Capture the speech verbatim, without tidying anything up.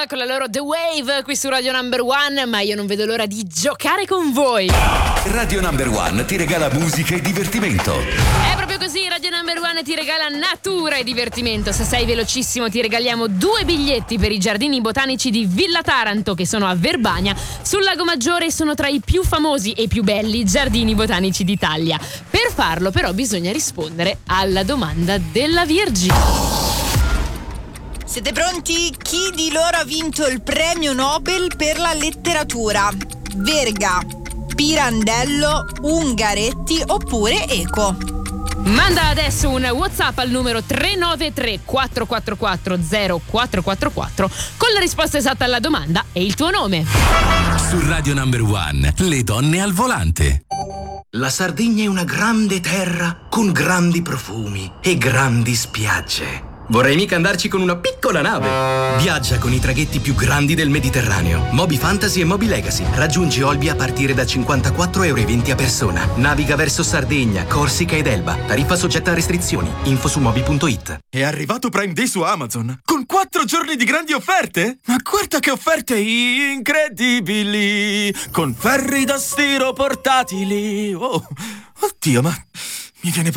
con la loro The Wave qui su Radio Number One, ma io non vedo l'ora di giocare con voi. Radio Number One ti regala musica e divertimento. È proprio così, Radio Number One ti regala natura e divertimento. Se sei velocissimo ti regaliamo due biglietti per i giardini botanici di Villa Taranto, che sono a Verbania, sul Lago Maggiore, e sono tra i più famosi e più belli giardini botanici d'Italia. Per farlo però bisogna rispondere alla domanda della Virgine. Siete pronti? Chi di loro ha vinto il premio Nobel per la letteratura? Verga, Pirandello, Ungaretti oppure Eco? Manda adesso un WhatsApp al numero tre nove tre quattro quattro quattro zero quattro quattro quattro con la risposta esatta alla domanda e il tuo nome. Su Radio Number One, le donne al volante. La Sardegna è una grande terra con grandi profumi e grandi spiagge. Vorrei mica andarci con una piccola nave. Viaggia con i traghetti più grandi del Mediterraneo. Moby Fantasy e Moby Legacy. Raggiungi Olbia a partire da cinquantaquattro euro e venti a persona. Naviga verso Sardegna, Corsica ed Elba. Tariffa soggetta a restrizioni. Info su moby punto it. È arrivato Prime Day su Amazon con quattro giorni di grandi offerte? Ma guarda che offerte incredibili! Con ferri da stiro portatili. Oh, oddio, ma mi viene